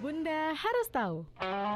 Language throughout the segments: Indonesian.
Bunda harus tahu.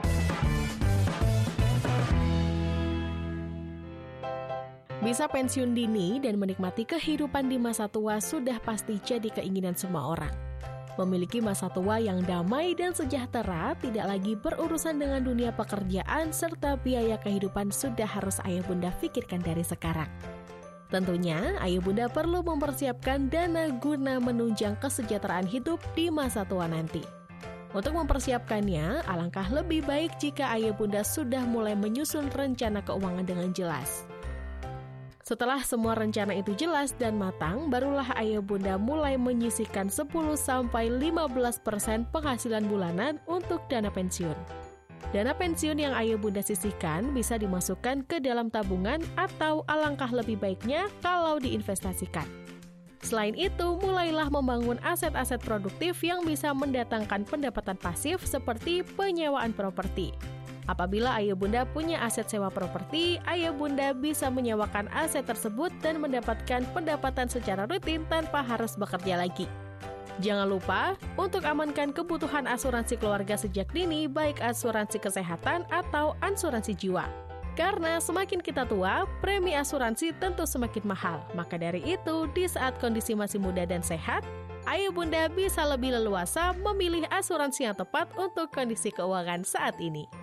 Bisa pensiun dini dan menikmati kehidupan di masa tua sudah pasti jadi keinginan semua orang. Memiliki masa tua yang damai dan sejahtera, tidak lagi berurusan dengan dunia pekerjaan serta biaya kehidupan sudah harus ayah bunda pikirkan dari sekarang. Tentunya, ayah bunda perlu mempersiapkan dana guna menunjang kesejahteraan hidup di masa tua nanti. Untuk mempersiapkannya, alangkah lebih baik jika ayah bunda sudah mulai menyusun rencana keuangan dengan jelas. Setelah semua rencana itu jelas dan matang, barulah ayah bunda mulai menyisihkan 10-15% penghasilan bulanan untuk dana pensiun. Dana pensiun yang ayah bunda sisihkan bisa dimasukkan ke dalam tabungan atau alangkah lebih baiknya kalau diinvestasikan. Selain itu, mulailah membangun aset-aset produktif yang bisa mendatangkan pendapatan pasif seperti penyewaan properti. Apabila ayah bunda punya aset sewa properti, ayah bunda bisa menyewakan aset tersebut dan mendapatkan pendapatan secara rutin tanpa harus bekerja lagi. Jangan lupa untuk amankan kebutuhan asuransi keluarga sejak dini, baik asuransi kesehatan atau asuransi jiwa. Karena semakin kita tua, premi asuransi tentu semakin mahal. Maka dari itu, di saat kondisi masih muda dan sehat, ayah bunda bisa lebih leluasa memilih asuransi yang tepat untuk kondisi keuangan saat ini.